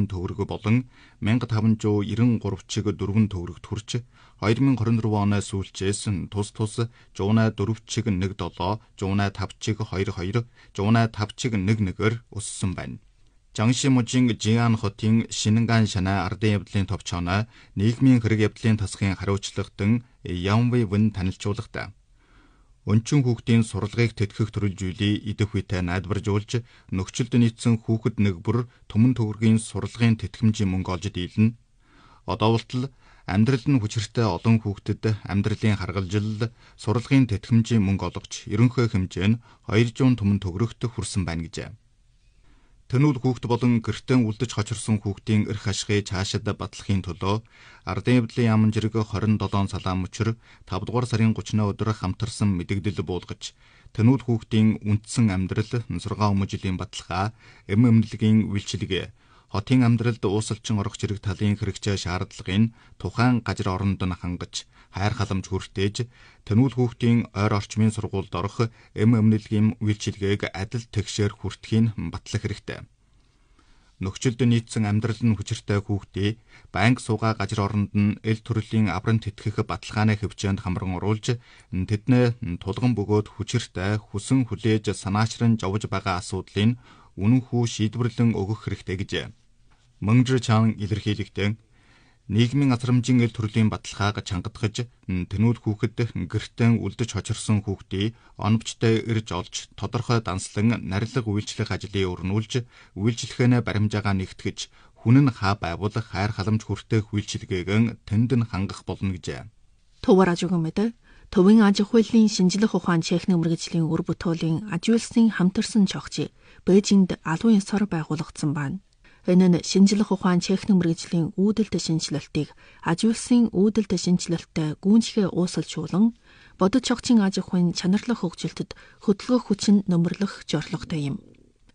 төгрөг болон 1593 чиг 4 төгрөгт хүрч 2024 оноос сүүлчээс тус 104 чиг 17, 105 чиг 22, 105 чиг 11-ээр өссөн байна. Жанши мужийн Жиан хотын Шинган шанаа ардын явдлын товчооноо нийгмийн хэрэг явдлын тасгын хариуцлагадан Янвей Вэн танилцуулгатай. Өнчин хүүхдийн сурлагыг тэтгэх төрөлжүүлээ идэх үедээ найдваржуулж нөхцөлд нийцсэн хүүхэд нэг бүр төмөн төгрөгийн сурлагын тэтгэмжийн мөнгө олж дийлнэ. Одоо болтол амьдрал нь хүчиртэй олон хүүхдэд амьдралын харгалзал сурлагын тэтгэмжийн мөнгө олгож ерөнхий хэмжээ нь 200 төмөн төгрөгт хүрсэн байна гэжээ. Тэнүүд хүүхд болон гэртээ үлдэж хочирсон хүүхдийн эрх ашигыг цаашид батлахын төлөө ардын явдлын яамн жирэг 27 салаан мөчр 5 дугаар сарын 30-ны өдөр хамтарсан мэдээлэл буулгаж тэнүүд хүүхдийн үндсэн амьдрал 6 жилийн баталгаа эмнэлгийн үйлчилгээ хотын амьдралд уусалчин орох зэрэг талын хэрэгцээ шаардлагыг тухайн газар оронд нь хангаж хайр халамж хүртээж тэнүүд хүүхдийн ойр орчмын сургуульд орох эмнэлгийн үйлчилгээг адил тэгшээр хүртэхийг батлах хэрэгтэй. Нөхцөлд нийцсэн амьдрал нь хүчиртэй хүүхдийг банк суугаа газар оронд нь эл төрлийн аврам тэтгэх баталгааны хөвчөөнд хамран оруулж тэднээ тулган бөгөөд хүчиртэй хүсэн хүлээж санаачран жовж байгаа асуудлыг үнэнхүү шийдвэрлэн өгөх хэрэгтэй гэжээ. Мөнгжир чан илэрхийлэгдэн нийгмийн асрамжийн эл төрлийн баталгааг чангадгаж тэнүүд хүүхэд гэртээ үлдэж хочирсон хүүхдийг оновчтой ирж олж тодорхой данслан нарилга үйлчлэх ажлыг өрнүүлж үйлчлэхэнэ баримжаагаа нэгтгэж хүн нь хаа байгуул хайр халамж хүртэх үйлчлэгээг тэнд нь хангах болно гэжээ. 토바라주금에들 더윙 아지회린 신질의 호환 체크능 мэргэжлийн үр бүтээлийн 아주일сын хамтарсан чогчи Бээжинд алуун ёсоор байгуулагдсан байна. Энэ нь шинжлэх ухаан техник мэргэжлийн үүдэлтэй шинжилэлтийг ажилсын үүдэлтэй шинжилэлттэй гүйцэтгэх уусалжуулан бодит чогчийн аж ахуйн чанарлах хөгжилтөд хөдөлгөөх хүчин нөмрлөх зорилготой юм.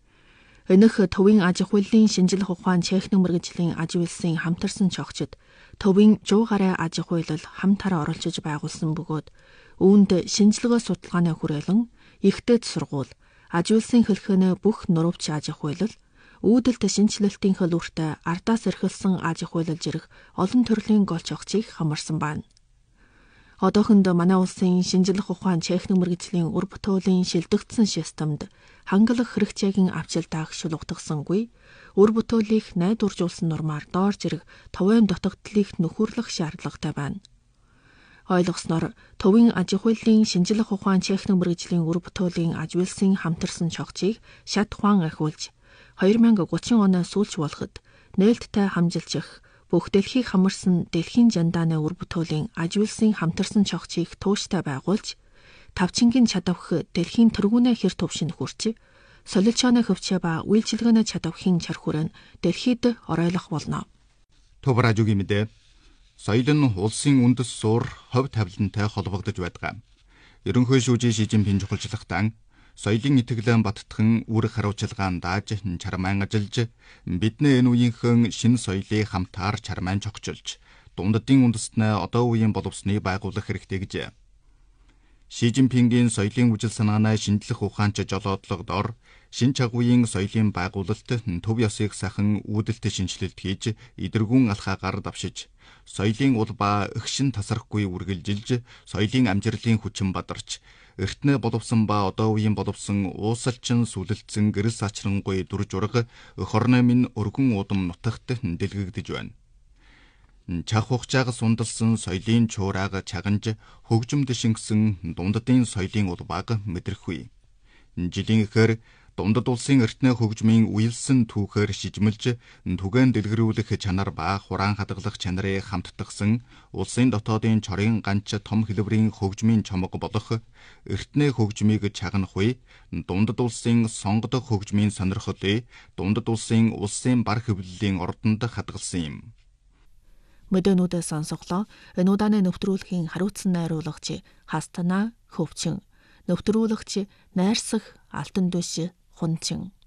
Энэх төвийн аж ахуйн шинжлэх ухаан техник мэргэжлийн ажилсын хамтарсан чогчид төвийн 100 гаруй аж ахуйлал хамтараа оролцож байгуулсан бөгөөд үүнд шинжилгээ судалгааны хүрээлэн ихтэй сургууль ажилсын хэлхэнэ бүх нурвч аж ахуйлал үүдэлтэй шинжилэлтийн хөлөөртэй ардаас эрхэлсэн аж ахуйлал зэрэг олон төрлийн гол чогчийг хамарсан байна. Одоохонд манай улсын шинжлэх ухаан техник мэргэжлийн үр бүтээлийн шилдэгдсэн системд хангалах хэрэгцээг авчилдаах шулуутгасангүй үр бүтээлийг найдваржуулсан нормаар доор зэрэг товын дутагдлыг нөхөрлөх шаардлагатай байна. Ойлгосноор төвийн аж ахуйн шинжлэх ухаан техник мэргэжлийн үр бүтээлийн ажилсын хамтарсан чогчийг шат ухаан ахиулж 2030 оноос сүүлч болоход нээлттэй хамжилчих бүх дэлхийг хамарсан дэлхийн жандааны үр бүтээлийн ажилсын хамтарсан чогчийг тууштай байгуулж тавчингийн чадавх дэлхийн тэргүүнээ хэр төвшин хүрч солилцооны хөвчөө ба үйлчилгээний чадавхын чар хүрэн дэлхийд оройлох болно. 토바라주기 мэдээ соёл нь улсын үндэс суур хувь тавилантай холбогдож байдаг. Ерөнхий шүүжийн Шижинпин чухалчлагтан соёлын итгэлэн баттхан үр хариуцлагаан дааж чармаан ажиллаж бидний энэ үеийнхэн шинэ соёлыг хамтаар чармаан чогчилж дунддын үндэстнээ одоо үеийн боловсныг байгуулах хэрэгтэй гэжээ. Шижинпингийн соёлын үжил санаанаа шинжлэх ухаанч жолоодлогодоор шинэ чагуйн соёлын байгуулалт төв ёсыг сахан үүдэлтэй шинжилэлт хийж идэргүүн алхаагаар давшиж соёлын улбаа өгшин тасрахгүй үргэлжилж соёлын амжилтын хүчин бадарч эртнээ боловсон ба одоо үеийн боловсон уусалчин сүлэлцэн гэрэл сачрангуй дүр жураг хорны минь өргөн удам нутагт дэлгэгдэж байна. Чах хугацааг сундалсан соёлын чуурааг чаганж хөгжимд шингэсэн дунддын соёлын улбааг мэдрэхгүй. Жилийн ихээр дундад улсын эртнээ хөгжмийн уялсан түүхээр шижмэлж түгээн дэлгэрүүлэх чанар ба хураан хадгалах чанарыг хамттагсан улсын дотоодын чорын ганч том хэлбэрийн хөгжмийн чомго болох эртнээ хөгжмийг чагнах үе дундад улсын сонгодог хөгжмийн сонирхлыг дундад улсын бар хэвлэлийн ордонд хадгалсан юм. Мэдэнүүдээ сонсголоо энэ удааны нэвтрүүлгийн хариуцсан найруулагч Хастана Хөвчин, нэвтрүүлэгч Найрсах Алтан дэш Хунчин.